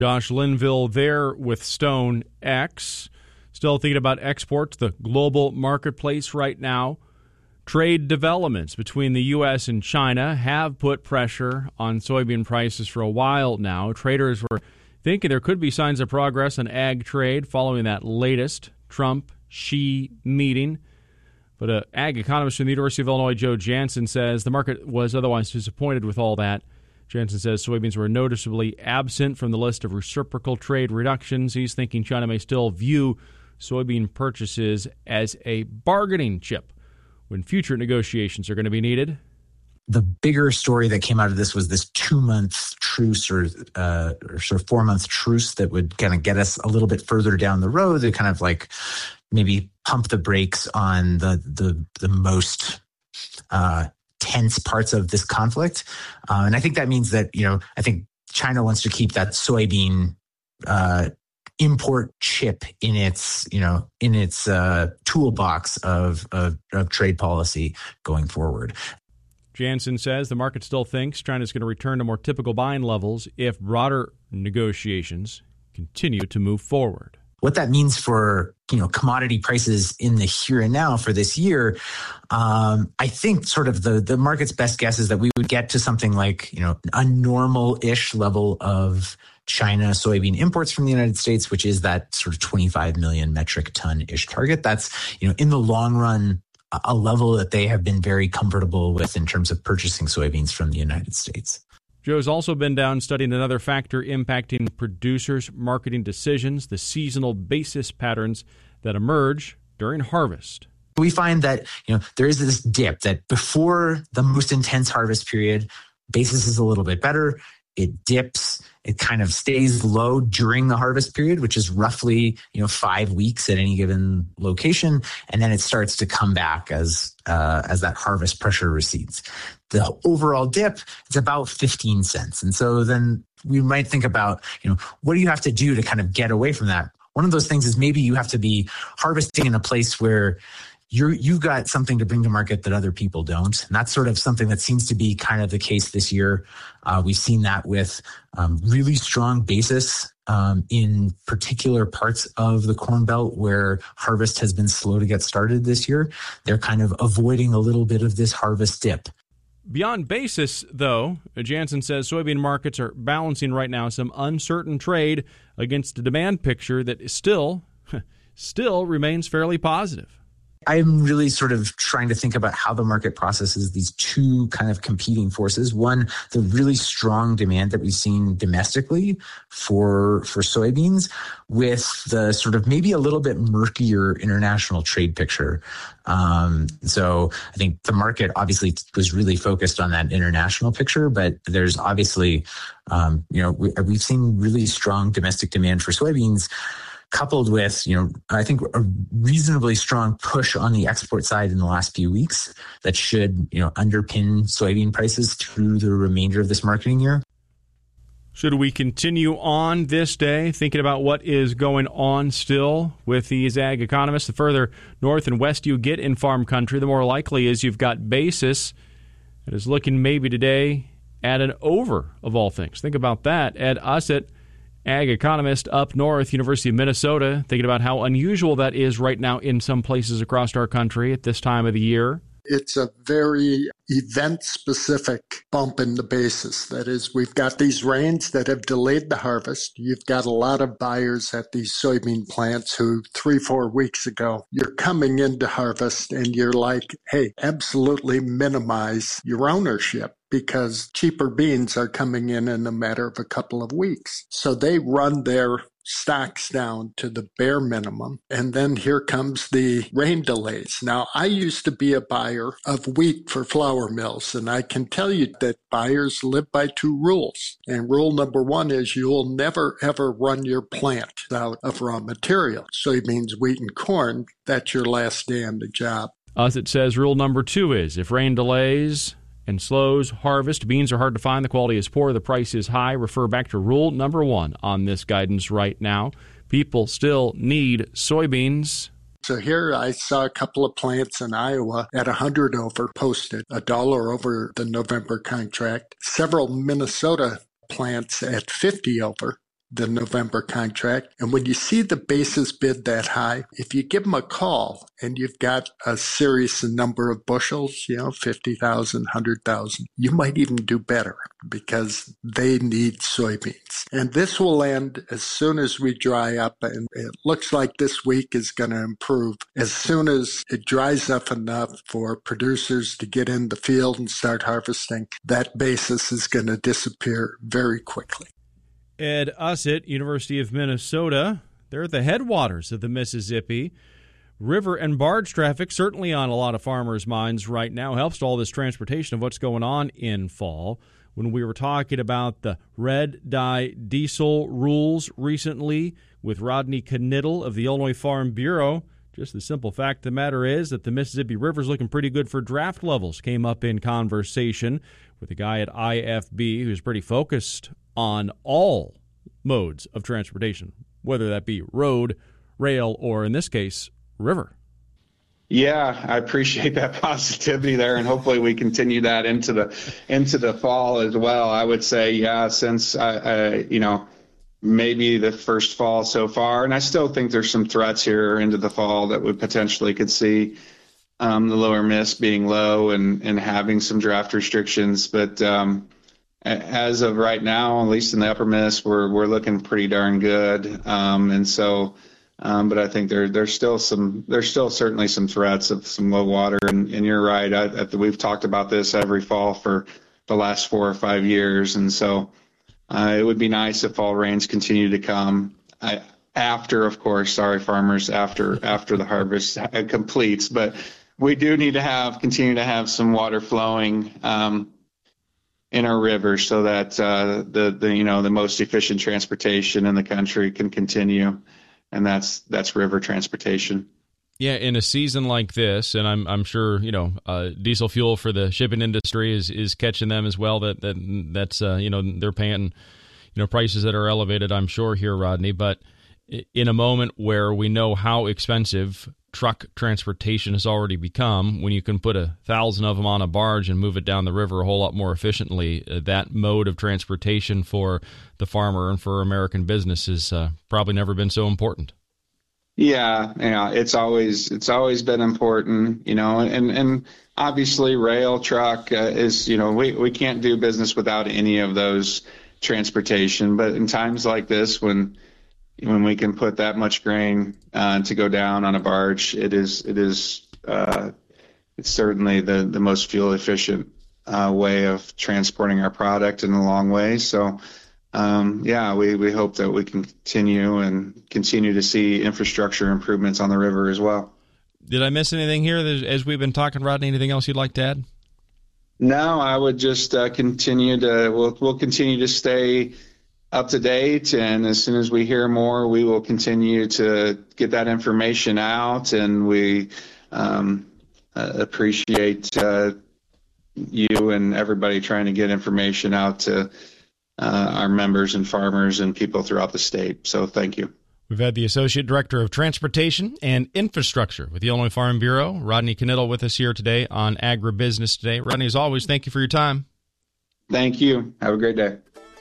Josh Linville there with Stone X. Still thinking about exports, the global marketplace right now. Trade developments between the U.S. and China have put pressure on soybean prices for a while now. Traders were thinking there could be signs of progress on ag trade following that latest Trump-Xi meeting. But an ag economist from the University of Illinois, Joe Jansen, says the market was otherwise disappointed with all that. Jansen says soybeans were noticeably absent from the list of reciprocal trade reductions. He's thinking China may still view soybean purchases as a bargaining chip when future negotiations are going to be needed. The bigger story that came out of this was this 2-month truce or sort of 4-month truce that would kind of get us a little bit further down the road to kind of like maybe pump the brakes on the most tense parts of this conflict. And I think that means that, I think China wants to keep that soybean import chip in its toolbox of trade policy going forward. Jansen says the market still thinks China's going to return to more typical buying levels if broader negotiations continue to move forward. What that means for commodity prices in the here and now for this year, I think sort of the market's best guess is that we would get to something like a normal-ish level of China soybean imports from the United States, which is that sort of 25 million metric ton-ish target. That's in the long run a level that they have been very comfortable with in terms of purchasing soybeans from the United States. Joe's also been down studying another factor impacting producers' marketing decisions, the seasonal basis patterns that emerge during harvest. We find that there is this dip that before the most intense harvest period, basis is a little bit better. It dips. It kind of stays low during the harvest period, which is roughly 5 weeks at any given location, and then it starts to come back as that harvest pressure recedes. The overall dip is about 15 cents, and so then we might think about what do you have to do to kind of get away from that? One of those things is maybe you have to be harvesting in a place where you've got something to bring to market that other people don't. And that's sort of something that seems to be kind of the case this year. We've seen that with really strong basis in particular parts of the Corn Belt where harvest has been slow to get started this year. They're kind of avoiding a little bit of this harvest dip. Beyond basis, though, Jansen says soybean markets are balancing right now some uncertain trade against a demand picture that is still remains fairly positive. I'm really sort of trying to think about how the market processes these two kind of competing forces. One, the really strong demand that we've seen domestically for soybeans with the sort of maybe a little bit murkier international trade picture. So I think the market obviously was really focused on that international picture, but there's obviously, we've seen really strong domestic demand for soybeans, coupled with, I think a reasonably strong push on the export side in the last few weeks that should, underpin soybean prices through the remainder of this marketing year. Should we continue on this day thinking about what is going on still with these ag economists? The further north and west you get in farm country, the more likely is you've got basis that is looking maybe today at an over of all things. Think about that. Ed Ussett, ag economist up north, University of Minnesota, thinking about how unusual that is right now in some places across our country at this time of the year. It's a very event-specific bump in the basis. That is, we've got these rains that have delayed the harvest. You've got a lot of buyers at these soybean plants who 3-4 weeks ago, you're coming into harvest and you're like, hey, absolutely minimize your ownership, because cheaper beans are coming in a matter of a couple of weeks. So they run their stocks down to the bare minimum. And then here comes the rain delays. Now, I used to be a buyer of wheat for flour mills, and I can tell you that buyers live by 2 rules. And rule number 1 is you'll never, ever run your plant out of raw material. Soybeans, wheat, and corn, that's your last day on the job. As it says, rule number 2 is if rain delays and slows harvest, beans are hard to find, the quality is poor, the price is high. Refer back to rule number 1 on this guidance right now. People still need soybeans. So here I saw a couple of plants in Iowa at 100 over posted, $1 over the November contract. Several Minnesota plants at 50 over. the November contract. And when you see the basis bid that high, if you give them a call and you've got a serious number of bushels, 50,000, 100,000, you might even do better because they need soybeans. And this will end as soon as we dry up. And it looks like this week is going to improve. As soon as it dries up enough for producers to get in the field and start harvesting, that basis is going to disappear very quickly. Ed Ussett, University of Minnesota, they're at the headwaters of the Mississippi. River and barge traffic certainly on a lot of farmers' minds right now. Helps to all this transportation of what's going on in fall. When we were talking about the red dye diesel rules recently with Rodney Knittel of the Illinois Farm Bureau, just the simple fact of the matter is that the Mississippi River is looking pretty good for draft levels. Came up in conversation with a guy at IFB who's pretty focused on all modes of transportation, whether that be road, rail, or in this case, river. Yeah, I appreciate that positivity there, and hopefully we continue that into the fall as well. I would say, yeah, since maybe the first fall so far, and I still think there's some threats here into the fall that we potentially could see the lower miss being low and having some draft restrictions, but as of right now, at least in the upper miss, we're looking pretty darn good, and so. But I think there's still certainly some threats of some low water, and you're right. We've talked about this every fall for the last 4 or 5 years, and so it would be nice if fall rains continue to come after, of course, farmers, after the harvest completes. But we do need to continue to have some water flowing in our rivers so that the most efficient transportation in the country can continue. And that's river transportation. Yeah, in a season like this, and I'm sure diesel fuel for the shipping industry is catching them as well. That's they're paying prices that are elevated, I'm sure here, Rodney. But in a moment where we know how expensive truck transportation has already become, when you can put 1,000 of them on a barge and move it down the river a whole lot more efficiently, that mode of transportation for the farmer and for American business has probably never been so important. Yeah, it's always been important, and obviously rail, truck is, we can't do business without any of those transportation. But in times like this, when we can put that much grain to go down on a barge, it's certainly the most fuel efficient way of transporting our product in a long way. So, we hope that we can continue to see infrastructure improvements on the river as well. Did I miss anything here as we've been talking, Rodney? Anything else you'd like to add? No, I would just we'll continue to stay up to date, and as soon as we hear more, we will continue to get that information out, and we appreciate you and everybody trying to get information out to our members and farmers and people throughout the state. So thank you. We've had the Associate Director of Transportation and Infrastructure with the Illinois Farm Bureau, Rodney Knittel, with us here today on Agribusiness Today. Rodney, as always, thank you for your time. Thank you. Have a great day.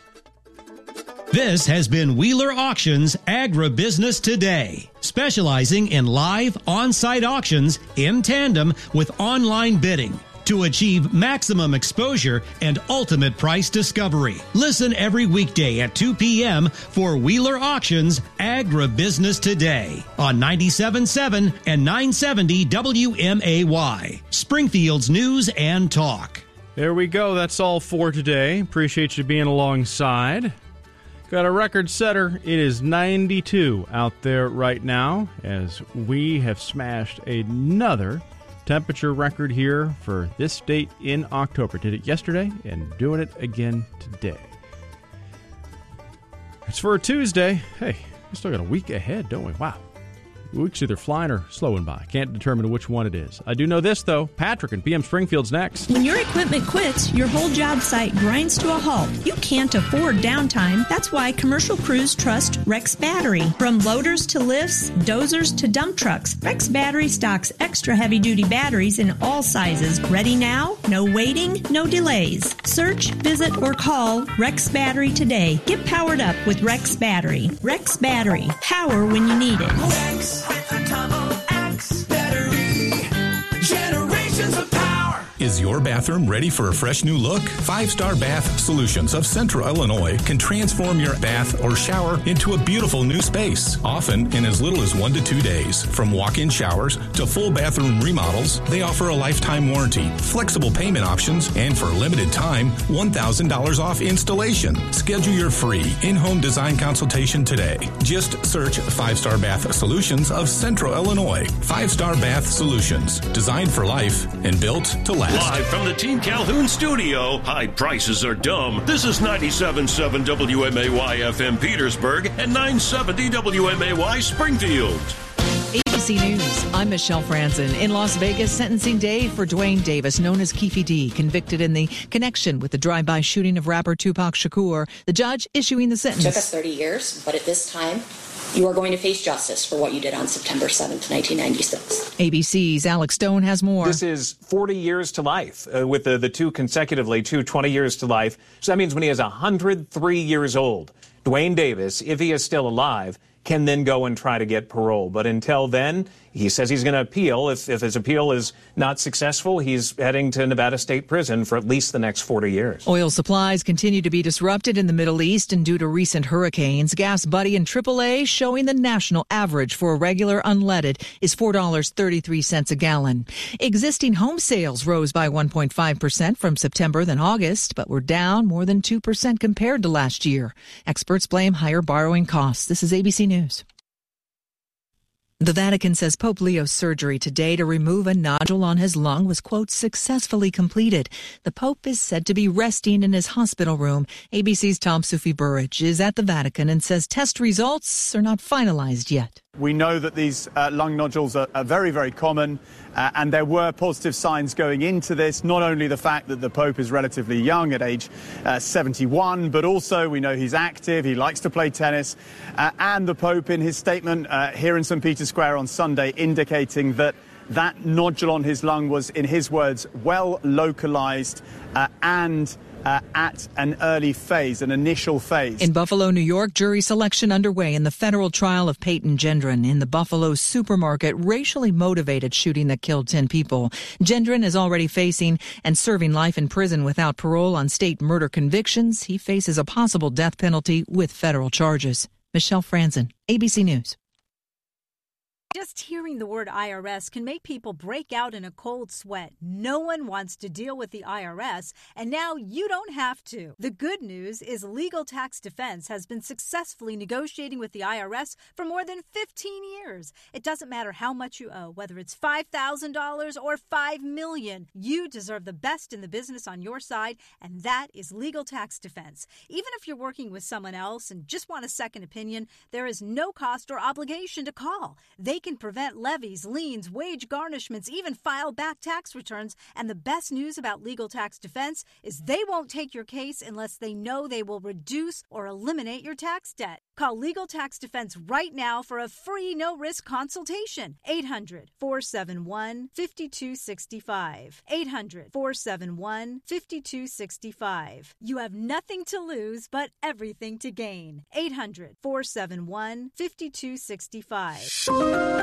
This has been Wheeler Auctions Agribusiness Today, specializing in live on-site auctions in tandem with online bidding to achieve maximum exposure and ultimate price discovery. Listen every weekday at 2 p.m. for Wheeler Auctions Agribusiness Today on 97.7 and 970 WMAY, Springfield's News and Talk. There we go. That's all for today. Appreciate you being alongside. Got a record setter. It is 92 out there right now as we have smashed another temperature record here for this date in October. Did it yesterday and doing it again today. It's for a Tuesday. Hey, we still got a week ahead, don't we? Wow. week's either flying or slowing by. Can't determine which one it is. I do know this, though. Patrick and PM Springfield's next. When your equipment quits, your whole job site grinds to a halt. You can't afford downtime. That's why commercial crews trust Rex Battery. From loaders to lifts, dozers to dump trucks, Rex Battery stocks extra heavy-duty batteries in all sizes. Ready now? No waiting, no delays. Search, visit, or call Rex Battery today. Get powered up with Rex Battery. Rex Battery. Power when you need it. Rex with a double X battery. Generations of power. Is your bathroom ready for a fresh new look? 5-Star Bath Solutions of Central Illinois can transform your bath or shower into a beautiful new space, often in as little as 1 to 2 days. From walk-in showers to full bathroom remodels, they offer a lifetime warranty, flexible payment options, and for a limited time, $1,000 off installation. Schedule your free in-home design consultation today. Just search 5-Star Bath Solutions of Central Illinois. 5-Star Bath Solutions, designed for life and built to last. Live from the Team Calhoun studio, high prices are dumb. This is 97.7 WMAY FM Petersburg and 970 WMAY Springfield. ABC News, I'm Michelle Franzen. In Las Vegas, sentencing day for Dwayne Davis, known as Keefe D, convicted in the connection with the drive-by shooting of rapper Tupac Shakur. The judge issuing the sentence. It took us 30 years, but at this time, you are going to face justice for what you did on September 7th, 1996. ABC's Alex Stone has more. This is 40 years to life, with the two consecutively, 20 years to life. So that means when he is 103 years old, Dwayne Davis, if he is still alive, can then go and try to get parole. But until then, he says he's going to appeal. If his appeal is not successful, he's heading to Nevada State Prison for at least the next 40 years. Oil supplies continue to be disrupted in the Middle East and due to recent hurricanes. Gas Buddy and AAA showing the national average for a regular unleaded is $4.33 a gallon. Existing home sales rose by 1.5% from September than August, but were down more than 2% compared to last year. Experts blame higher borrowing costs. This is ABC News. The Vatican says Pope Leo's surgery today to remove a nodule on his lung was, quote, successfully completed. The Pope is said to be resting in his hospital room. ABC's Tom Sufi Burridge is at the Vatican and says test results are not finalized yet. We know that these lung nodules are very, very common, and there were positive signs going into this, not only the fact that the Pope is relatively young at age 71, but also we know he's active, he likes to play tennis, and the Pope in his statement here in St. Peter's Square on Sunday indicating that that nodule on his lung was, in his words, well localized and at an early phase, an initial phase. In Buffalo, New York, jury selection underway in the federal trial of Peyton Gendron in the Buffalo supermarket racially motivated shooting that killed 10 people. Gendron is already facing and serving life in prison without parole on state murder convictions. He faces a possible death penalty with federal charges. Michelle Franzen, ABC News. Just hearing the word IRS can make people break out in a cold sweat. No one wants to deal with the IRS, and now you don't have to. The good news is Legal Tax Defense has been successfully negotiating with the IRS for more than 15 years. It doesn't matter how much you owe, whether it's $5,000 or $5 million. You deserve the best in the business on your side, and that is Legal Tax Defense. Even if you're working with someone else and just want a second opinion, there is no cost or obligation to call. They can prevent levies, liens, wage garnishments, even file back tax returns. And the best news about Legal Tax Defense is they won't take your case unless they know they will reduce or eliminate your tax debt. Call Legal Tax Defense right now for a free no-risk consultation. 800-471-5265. 800-471-5265. You have nothing to lose but everything to gain. 800-471-5265.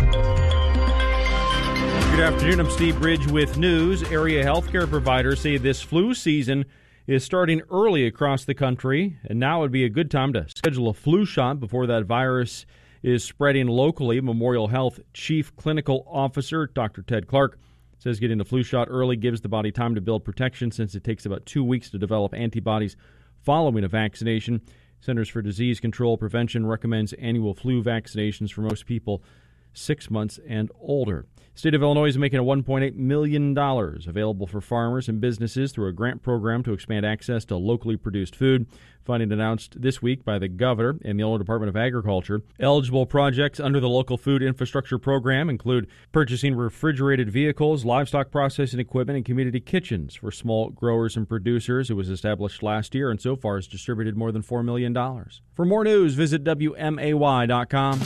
Good afternoon. I'm Steve Bridge with news. Area healthcare providers say this flu season is starting early across the country, and now would be a good time to schedule a flu shot before that virus is spreading locally. Memorial Health Chief Clinical Officer Dr. Ted Clark says getting the flu shot early gives the body time to build protection since it takes about 2 weeks to develop antibodies following a vaccination. Centers for Disease Control Prevention recommends annual flu vaccinations for most people 6 months and older. State of Illinois is making a $1.8 million available for farmers and businesses through a grant program to expand access to locally produced food. Funding announced this week by the governor and the Illinois Department of Agriculture. Eligible projects under the local food infrastructure program include purchasing refrigerated vehicles, livestock processing equipment, and community kitchens for small growers and producers. It was established last year and so far has distributed more than $4 million. For more news, visit WMAY.com.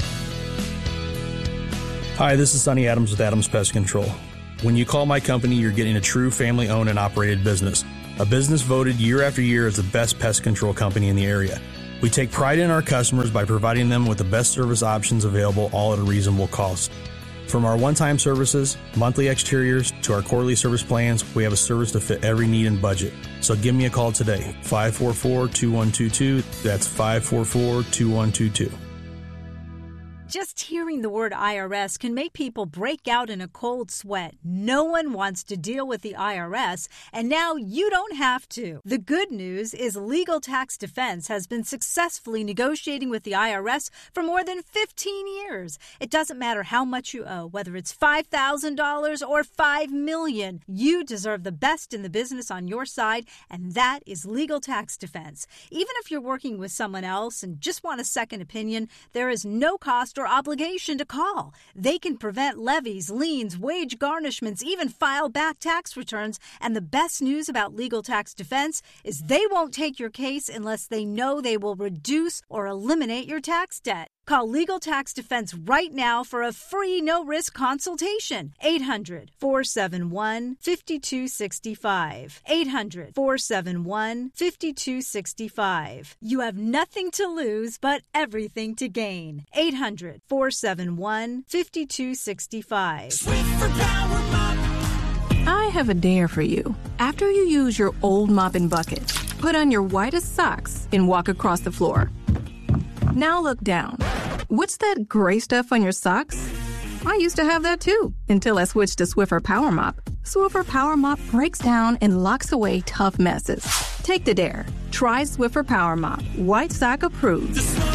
Hi, this is Sonny Adams with Adams Pest Control. When you call my company, you're getting a true family-owned and operated business. A business voted year after year as the best pest control company in the area. We take pride in our customers by providing them with the best service options available, all at a reasonable cost. From our one-time services, monthly exteriors, to our quarterly service plans, we have a service to fit every need and budget. So give me a call today, 544-2122. That's 544-2122. Just hearing the word IRS can make people break out in a cold sweat. No one wants to deal with the IRS, and now you don't have to. The good news is Legal Tax Defense has been successfully negotiating with the IRS for more than 15 years. It doesn't matter how much you owe, whether it's $5,000 or $5 million. You deserve the best in the business on your side, and that is Legal Tax Defense. Even if you're working with someone else and just want a second opinion, there is no cost or obligation to call. They can prevent levies, liens, wage garnishments, even file back tax returns. And the best news about Legal Tax Defense is they won't take your case unless they know they will reduce or eliminate your tax debt. Call Legal Tax Defense right now for a free no-risk consultation. 800-471-5265. 800-471-5265. You have nothing to lose but everything to gain. 800-471-5265. I have a dare for you. After you use your old mop and bucket, put on your whitest socks and walk across the floor. Now look down. What's that gray stuff on your socks? I used to have that too, until I switched to Swiffer Power Mop. Swiffer Power Mop breaks down and locks away tough messes. Take the dare. Try Swiffer Power Mop. White sock approved.